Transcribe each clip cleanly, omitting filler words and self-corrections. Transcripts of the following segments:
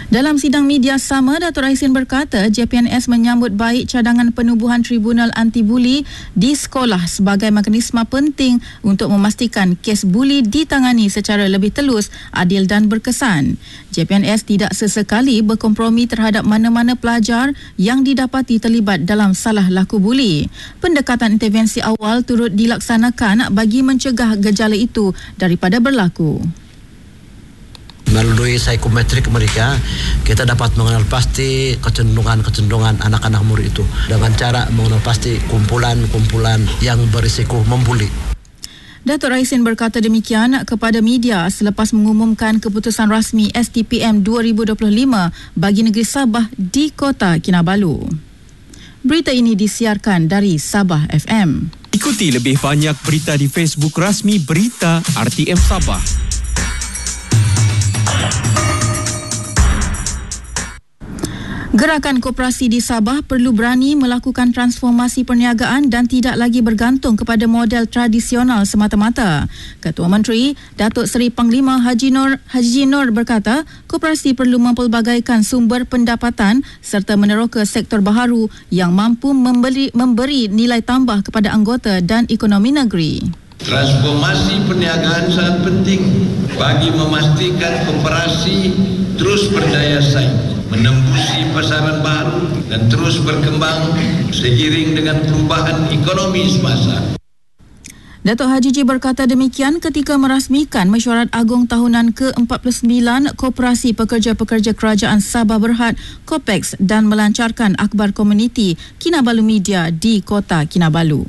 Dalam sidang media sama, Datuk Raisin berkata JPNS menyambut baik cadangan penubuhan Tribunal Anti-Buli di sekolah sebagai mekanisme penting untuk memastikan kes buli ditangani secara lebih telus, adil dan berkesan. JPNS tidak sesekali berkompromi terhadap mana-mana pelajar yang didapati terlibat dalam salah laku buli. Pendekatan intervensi awal turut dilaksanakan bagi mencegah gejala itu daripada berlaku. Melalui psikometrik mereka, kita dapat mengenal pasti kecenderungan anak-anak murid itu dengan cara mengenal pasti kumpulan-kumpulan yang berisiko membuli. Datuk Raisin berkata demikian kepada media selepas mengumumkan keputusan rasmi STPM 2025 bagi negeri Sabah di Kota Kinabalu. Berita ini disiarkan dari Sabah FM. Ikuti lebih banyak berita di Facebook rasmi Berita RTM Sabah. Gerakan koperasi di Sabah perlu berani melakukan transformasi perniagaan dan tidak lagi bergantung kepada model tradisional semata-mata. Ketua Menteri, Datuk Seri Panglima Haji Nur berkata, koperasi perlu mempelbagaikan sumber pendapatan serta meneroka sektor baharu yang mampu memberi nilai tambah kepada anggota dan ekonomi negeri. Transformasi perniagaan sangat penting bagi memastikan koperasi terus berdaya saing, menembusi pasaran baru dan terus berkembang seiring dengan perubahan ekonomi semasa. Datuk Haji Ji berkata demikian ketika merasmikan Mesyuarat Agung Tahunan ke-49 Koperasi Pekerja-Pekerja Kerajaan Sabah Berhad (KOPEX) dan melancarkan akhbar komuniti Kinabalu Media di Kota Kinabalu.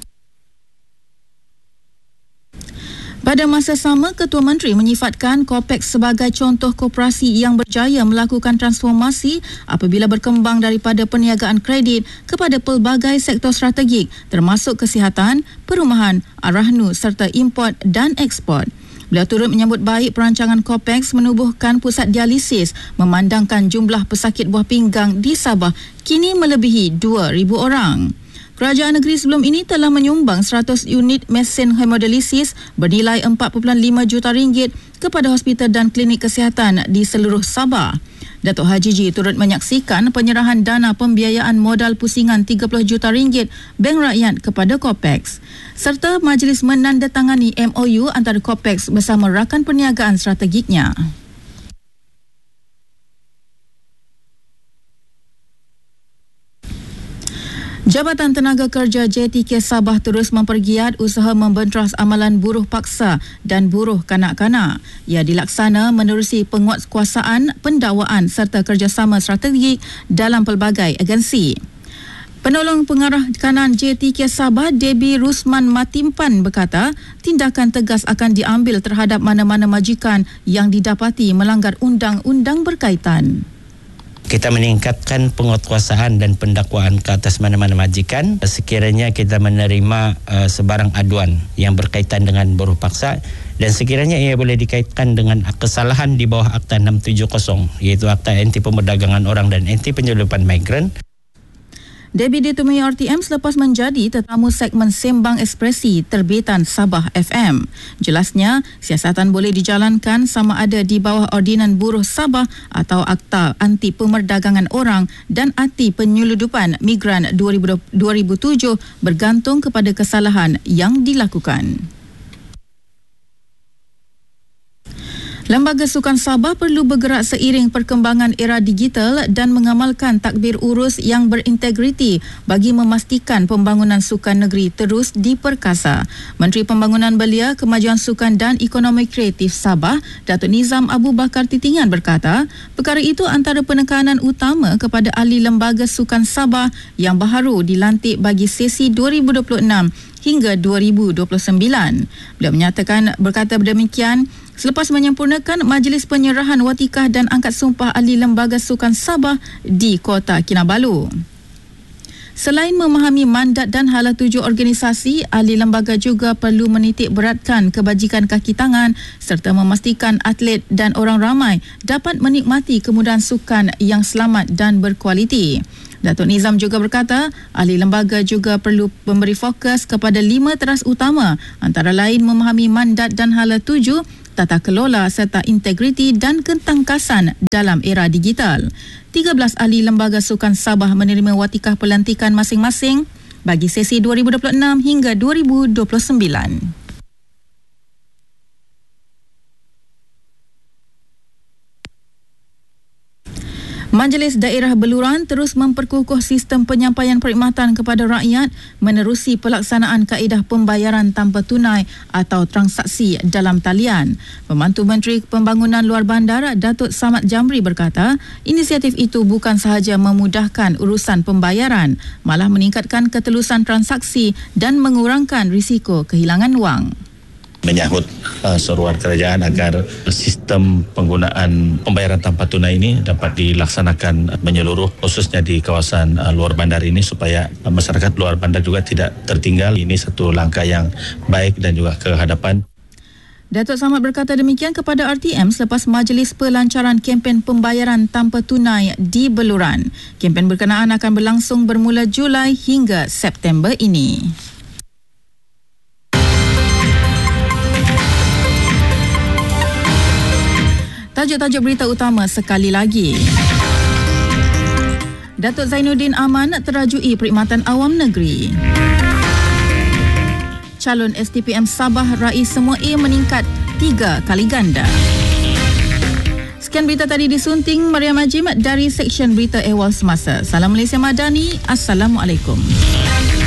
Pada masa sama, Ketua Menteri menyifatkan KOPEX sebagai contoh koperasi yang berjaya melakukan transformasi apabila berkembang daripada perniagaan kredit kepada pelbagai sektor strategik termasuk kesihatan, perumahan, arahnu serta import dan ekspor. Beliau turut menyambut baik perancangan KOPEX menubuhkan pusat dialisis memandangkan jumlah pesakit buah pinggang di Sabah kini melebihi 2,000 orang. Kerajaan negeri sebelum ini telah menyumbang 100 unit mesin hemodialisis bernilai 4.5 juta ringgit kepada hospital dan klinik kesihatan di seluruh Sabah. Datuk Haji Ji turut menyaksikan penyerahan dana pembiayaan modal pusingan 30 juta ringgit Bank Rakyat kepada KOPEX serta majlis menandatangani MOU antara KOPEX bersama rakan perniagaan strategiknya. Jabatan Tenaga Kerja JTK Sabah terus mempergiat usaha membenteras amalan buruh paksa dan buruh kanak-kanak. Ia dilaksana menerusi penguatkuasaan, pendakwaan serta kerjasama strategik dalam pelbagai agensi. Penolong Pengarah Kanan JTK Sabah, Debbie Rusman Matimpan berkata, tindakan tegas akan diambil terhadap mana-mana majikan yang didapati melanggar undang-undang berkaitan. Kita meningkatkan penguatkuasaan dan pendakwaan ke atas mana-mana majikan sekiranya kita menerima sebarang aduan yang berkaitan dengan buruh paksa dan sekiranya ia boleh dikaitkan dengan kesalahan di bawah Akta 670 iaitu Akta Anti Pemerdagangan Orang dan Anti Penyelundupan Migran. Debbie ditemui RTM selepas menjadi tetamu segmen Sembang Ekspresi terbitan Sabah FM. Jelasnya, siasatan boleh dijalankan sama ada di bawah Ordinan Buruh Sabah atau Akta Anti Pemerdagangan Orang dan Anti Penyeludupan Migran 2007 bergantung kepada kesalahan yang dilakukan. Lembaga Sukan Sabah perlu bergerak seiring perkembangan era digital dan mengamalkan takbir urus yang berintegriti bagi memastikan pembangunan sukan negeri terus diperkasa. Menteri Pembangunan Belia, Kemajuan Sukan dan Ekonomi Kreatif Sabah, Datuk Nizam Abu Bakar Titingan berkata, perkara itu antara penekanan utama kepada ahli Lembaga Sukan Sabah yang baharu dilantik bagi sesi 2026 hingga 2029. Beliau berkata demikian selepas menyempurnakan majlis penyerahan watikah dan angkat sumpah ahli Lembaga Sukan Sabah di Kota Kinabalu. Selain memahami mandat dan hala tuju organisasi, ahli lembaga juga perlu menitik beratkan kebajikan kaki tangan serta memastikan atlet dan orang ramai dapat menikmati kemudahan sukan yang selamat dan berkualiti. Datuk Nizam juga berkata, ahli lembaga juga perlu memberi fokus kepada 5 teras utama, antara lain memahami mandat dan hala tuju, tata kelola serta integriti dan ketangkasan dalam era digital. 13 ahli lembaga sukan Sabah menerima watikah pelantikan masing-masing bagi sesi 2026 hingga 2029. Majlis Daerah Beluran terus memperkukuh sistem penyampaian perkhidmatan kepada rakyat menerusi pelaksanaan kaedah pembayaran tanpa tunai atau transaksi dalam talian. Pembantu Menteri Pembangunan Luar Bandar, Datuk Samad Jamri berkata, inisiatif itu bukan sahaja memudahkan urusan pembayaran, malah meningkatkan ketelusan transaksi dan mengurangkan risiko kehilangan wang. Menyahut seruan kerajaan agar sistem penggunaan pembayaran tanpa tunai ini dapat dilaksanakan menyeluruh, khususnya di kawasan luar bandar ini, supaya masyarakat luar bandar juga tidak tertinggal. Ini satu langkah yang baik dan juga ke hadapan. Datuk Samad berkata demikian kepada RTM selepas majlis pelancaran kempen pembayaran tanpa tunai di Beluran. Kempen berkenaan akan berlangsung bermula Julai hingga September ini. Tajuk-tajuk berita utama sekali lagi. Datuk Zainuddin Aman terajui perkhidmatan awam negeri. Calon STPM Sabah Rais Semua A meningkat 3 kali ganda. Sekian berita tadi disunting Mariam Ajim dari Seksyen Berita Ehwal Semasa. Salam Malaysia Madani. Assalamualaikum.